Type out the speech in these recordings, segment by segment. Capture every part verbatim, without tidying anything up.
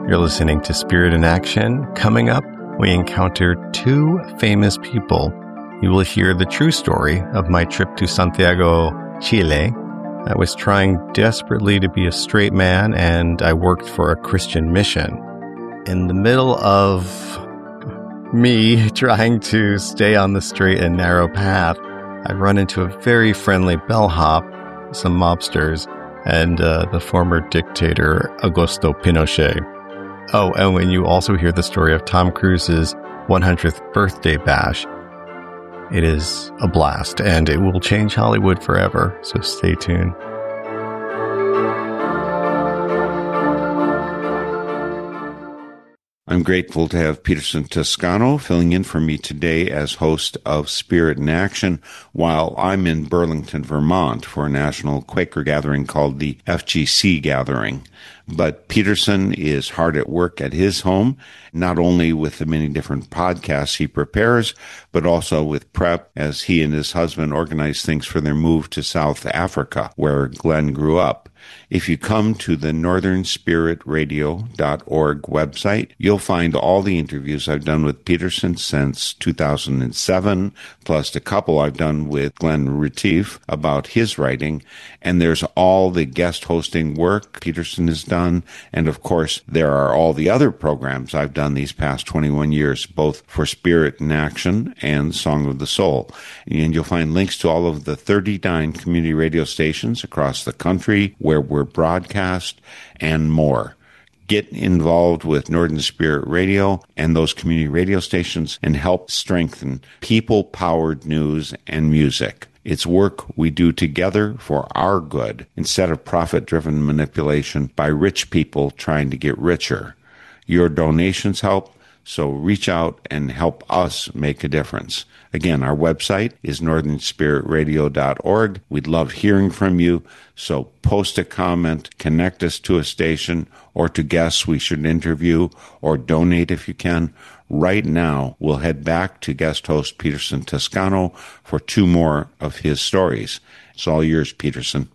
You're listening to Spirit in Action. Coming up, we encounter two famous people. You will hear the true story of my trip to Santiago, Chile. I was trying desperately to be a straight man, and I worked for a Christian mission. In the middle of me trying to stay on the straight and narrow path, I run into a very friendly bellhop, some mobsters, and uh, the former dictator Augusto Pinochet. Oh, and when you also hear the story of Tom Cruise's one hundredth birthday bash, it is a blast, and it will change Hollywood forever, so stay tuned. I'm grateful to have Peterson Toscano filling in for me today as host of Spirit in Action while I'm in Burlington, Vermont for a national Quaker gathering called the F G C Gathering. But Peterson is hard at work at his home, not only with the many different podcasts he prepares, but also with prep as he and his husband organize things for their move to South Africa, where Glenn grew up. If you come to the northern spirit radio dot org website, you'll find all the interviews I've done with Peterson since two thousand seven, plus a couple I've done with Glenn Retief about his writing, and there's all the guest hosting work Peterson has done, and of course, there are all the other programs I've done these past twenty-one years, both for Spirit in Action and Song of the Soul. And you'll find links to all of the thirty-nine community radio stations across the country where we're broadcast and more. Get involved with Northern Spirit Radio and those community radio stations and help strengthen people-powered news and music. It's work we do together for our good instead of profit-driven manipulation by rich people trying to get richer. Your donations help, so reach out and help us make a difference. Again, our website is northern spirit radio dot org. We'd love hearing from you, so post a comment, connect us to a station or to guests we should interview, or donate if you can. Right now, we'll head back to guest host Peterson Toscano for two more of his stories. It's all yours, Peterson.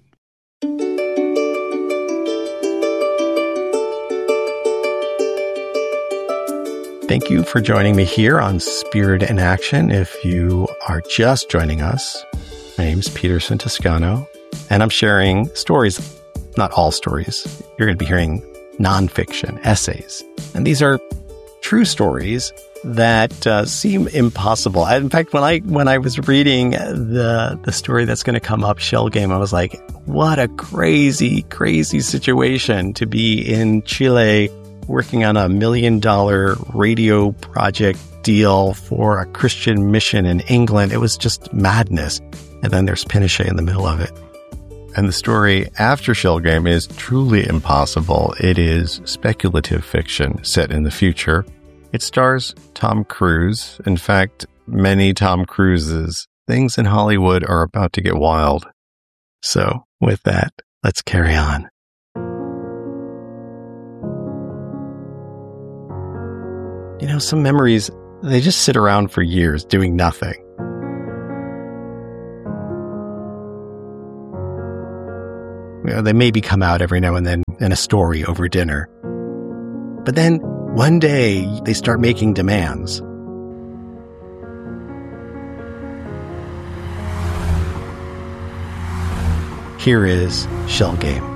Thank you for joining me here on Spirit in Action. If you are just joining us, my name's Peterson Toscano, and I'm sharing stories, not all stories. You're going to be hearing nonfiction, essays. And these are true stories that uh, seem impossible. In fact, when I when I was reading the the story that's going to come up, Shell Game, I was like, what a crazy, crazy situation to be in Chile working on a million dollar radio project deal for a Christian mission in England. It was just madness. And then there's Pinochet in the middle of it. And the story after Shell Game is truly impossible. It is speculative fiction set in the future. It stars Tom Cruise. In fact, many Tom Cruises. Things in Hollywood are about to get wild. So with that, let's carry on. You know, some memories, they just sit around for years doing nothing. You know, they maybe come out every now and then in a story over dinner. But then one day they start making demands. Here is Shell Game.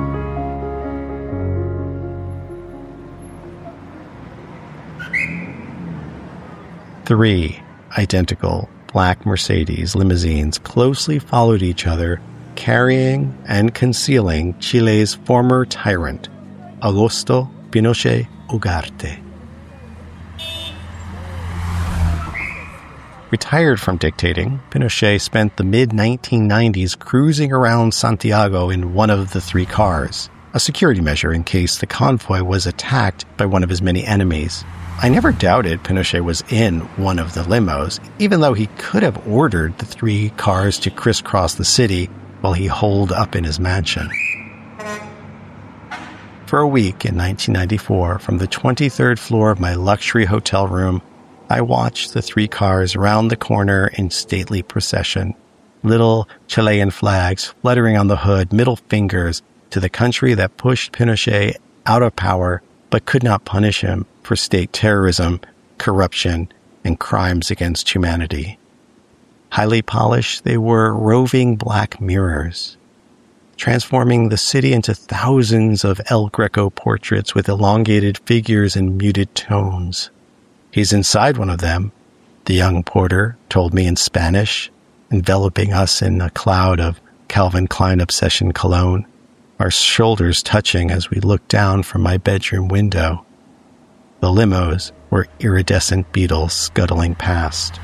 Three identical black Mercedes limousines closely followed each other, carrying and concealing Chile's former tyrant, Augusto Pinochet Ugarte. Retired from dictating, Pinochet spent the mid nineteen nineties cruising around Santiago in one of the three cars, a security measure in case the convoy was attacked by one of his many enemies. I never doubted Pinochet was in one of the limos, even though he could have ordered the three cars to crisscross the city while he holed up in his mansion. For a week in nineteen ninety-four, from the twenty-third floor of my luxury hotel room, I watched the three cars round the corner in stately procession, little Chilean flags fluttering on the hood, middle fingers to the country that pushed Pinochet out of power but could not punish him for state terrorism, corruption, and crimes against humanity. Highly polished, they were roving black mirrors, transforming the city into thousands of El Greco portraits with elongated figures and muted tones. He's inside one of them, the young porter told me in Spanish, enveloping us in a cloud of Calvin Klein Obsession cologne, our shoulders touching as we looked down from my bedroom window. The limos were iridescent beetles scuttling past.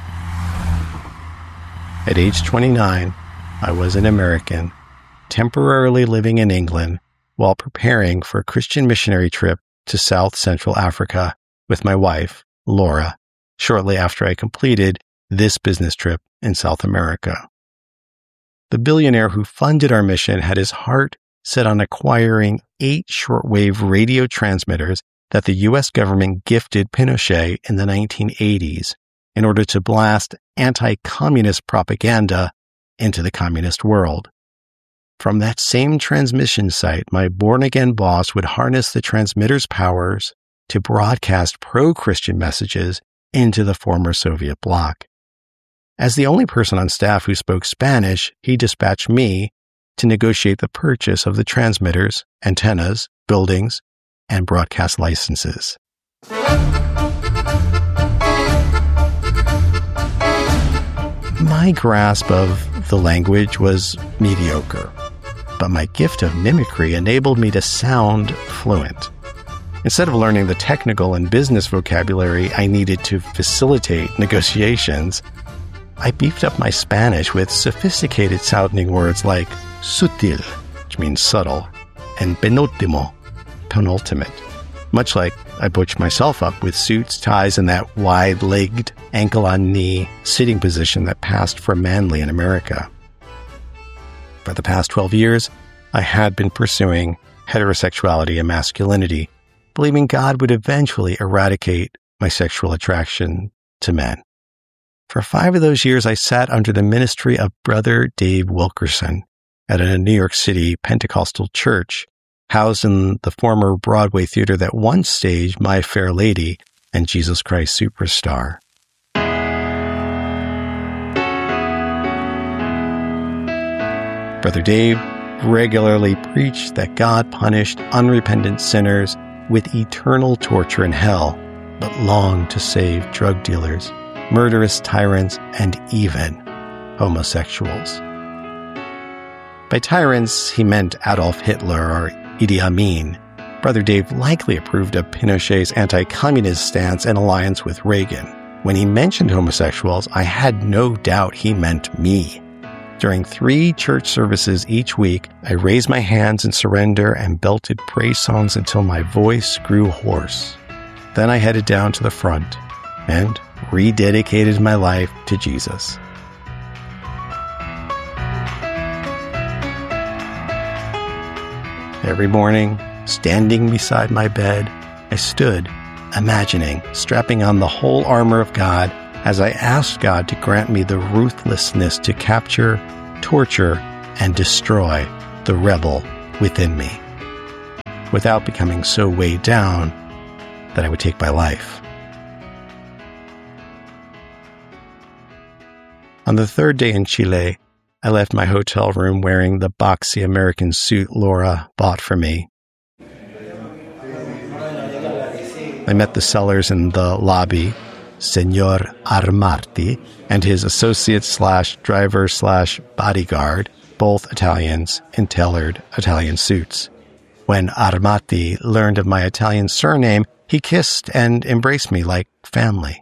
At age twenty-nine, I was an American, temporarily living in England while preparing for a Christian missionary trip to South Central Africa with my wife, Laura, shortly after I completed this business trip in South America. The billionaire who funded our mission had his heart set on acquiring eight shortwave radio transmitters that the U S government gifted Pinochet in the nineteen eighties in order to blast anti-communist propaganda into the communist world. From that same transmission site, my born-again boss would harness the transmitter's powers to broadcast pro-Christian messages into the former Soviet bloc. As the only person on staff who spoke Spanish, he dispatched me to negotiate the purchase of the transmitters, antennas, buildings, and broadcast licenses. My grasp of the language was mediocre, but my gift of mimicry enabled me to sound fluent. Instead of learning the technical and business vocabulary I needed to facilitate negotiations, I beefed up my Spanish with sophisticated-sounding words like sutil, which means subtle, and penúltimo, penultimate, much like I butched myself up with suits, ties, and that wide-legged, ankle-on-knee sitting position that passed for manly in America. For the past twelve years, I had been pursuing heterosexuality and masculinity, believing God would eventually eradicate my sexual attraction to men. For five of those years, I sat under the ministry of Brother Dave Wilkerson at a New York City Pentecostal church, housed in the former Broadway theater that once staged My Fair Lady and Jesus Christ Superstar. Brother Dave regularly preached that God punished unrepentant sinners with eternal torture in hell, but longed to save drug dealers, murderous tyrants, and even homosexuals. By tyrants, he meant Adolf Hitler or Idi Amin. Brother Dave likely approved of Pinochet's anti-communist stance and alliance with Reagan. When he mentioned homosexuals, I had no doubt he meant me. During three church services each week, I raised my hands in surrender and belted praise songs until my voice grew hoarse. Then I headed down to the front and rededicated my life to Jesus. Every morning, standing beside my bed, I stood, imagining strapping on the whole armor of God as I asked God to grant me the ruthlessness to capture, torture, and destroy the rebel within me, without becoming so weighed down that I would take my life. On the third day in Chile, I left my hotel room wearing the boxy American suit Laura bought for me. I met the sellers in the lobby, Senor Armati, and his associate slash driver slash bodyguard, both Italians in tailored Italian suits. When Armati learned of my Italian surname, he kissed and embraced me like family.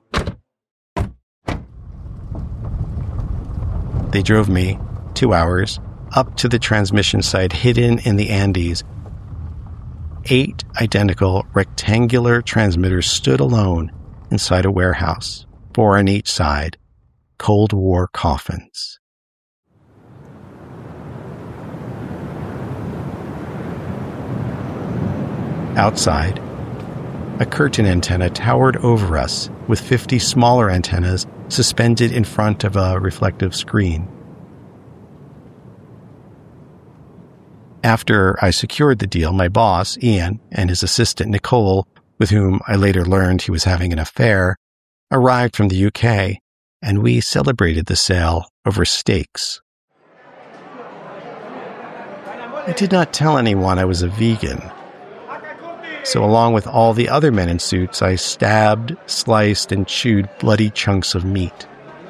They drove me two hours up to the transmission site hidden in the Andes. Eight identical rectangular transmitters stood alone inside a warehouse, four on each side, Cold War coffins. Outside, a curtain antenna towered over us with fifty smaller antennas suspended in front of a reflective screen. After I secured the deal, my boss, Ian, and his assistant, Nicole, with whom I later learned he was having an affair, arrived from the U K, and we celebrated the sale over steaks. I did not tell anyone I was a vegan. So along with all the other men in suits, I stabbed, sliced, and chewed bloody chunks of meat.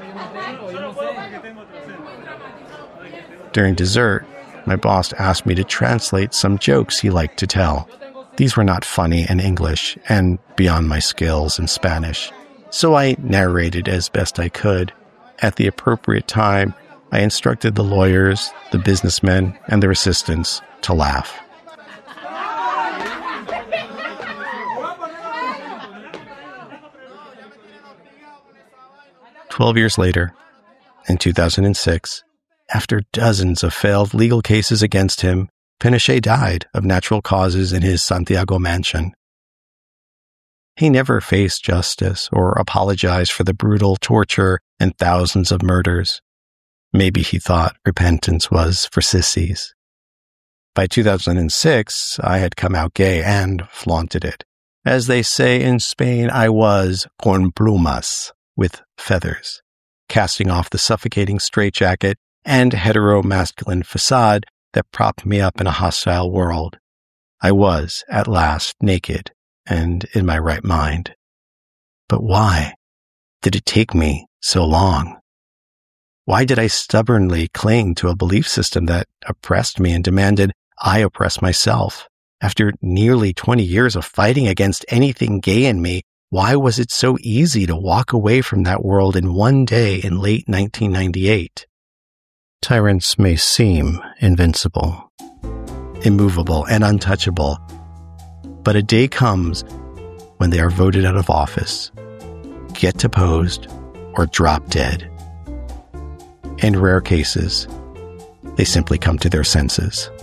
During dessert, my boss asked me to translate some jokes he liked to tell. These were not funny in English and beyond my skills in Spanish, so I narrated as best I could. At the appropriate time, I instructed the lawyers, the businessmen, and their assistants to laugh. Twelve years later, in two thousand six, after dozens of failed legal cases against him, Pinochet died of natural causes in his Santiago mansion. He never faced justice or apologized for the brutal torture and thousands of murders. Maybe he thought repentance was for sissies. By two thousand six, I had come out gay and flaunted it. As they say in Spain, I was con plumas, with feathers, casting off the suffocating straitjacket and hetero-masculine facade that propped me up in a hostile world. I was, at last, naked and in my right mind. But why did it take me so long? Why did I stubbornly cling to a belief system that oppressed me and demanded I oppress myself? After nearly twenty years of fighting against anything gay in me, why was it so easy to walk away from that world in one day in late nineteen ninety-eight? Tyrants may seem invincible, immovable, and untouchable, but a day comes when they are voted out of office, get deposed, or drop dead. In rare cases, they simply come to their senses.